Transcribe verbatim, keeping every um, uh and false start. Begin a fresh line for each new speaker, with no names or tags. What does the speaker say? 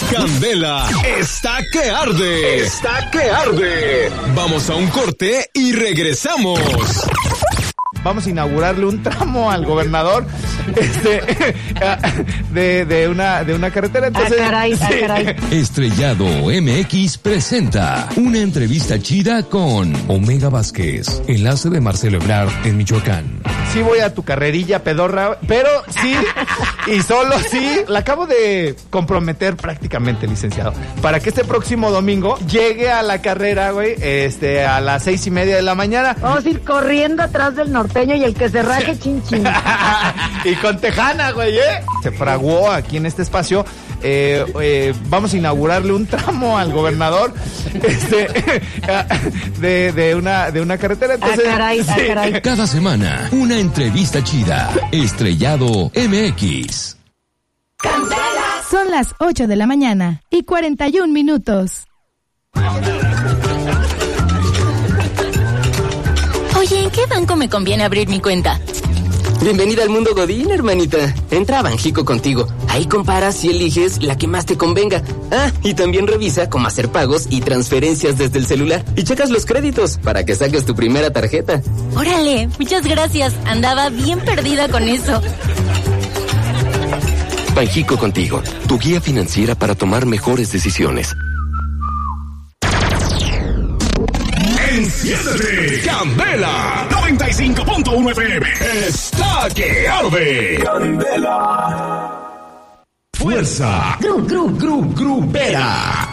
Candela está que arde. Está que arde. Vamos a un corte y regresamos.
Vamos a inaugurarle un tramo al gobernador este, de, de, una, de una carretera. Entonces,
ah, caray,
sí.
ah, caray.
Estrellado M X presenta una entrevista chida con Omega Vázquez, enlace de Marcelo Ebrard en Michoacán.
Sí voy a tu carrerilla pedorra, pero sí, y solo sí, la acabo de comprometer prácticamente, licenciado, para que este próximo domingo llegue a la carrera, güey, este, a las seis y media de la mañana.
Vamos a ir corriendo atrás del norteño y el que se raje chin chin.
Y con tejana, güey, ¿eh? Se fraguó aquí en este espacio. Eh, eh, vamos a inaugurarle un tramo al gobernador este, de, de, una, de una carretera. Entonces,
ah, caray,
sí.
ah, caray.
Cada semana, una entrevista chida. Estrellado M X.
Son las ocho de la mañana y cuarenta y un minutos.
Oye, ¿en qué banco me conviene abrir mi cuenta?
Bienvenida al mundo Godín, hermanita. Entra a Banjico Contigo. Ahí comparas y eliges la que más te convenga. Ah, y también revisa cómo hacer pagos y transferencias desde el celular. Y checas los créditos para que saques tu primera tarjeta.
Órale, muchas gracias. Andaba bien perdida con eso.
Banjico Contigo, tu guía financiera para tomar mejores decisiones.
Enciéndete, Candela noventa y cinco punto uno F M. Está que arde. Candela. Fuerza.
Gru, gru, gru, grupera.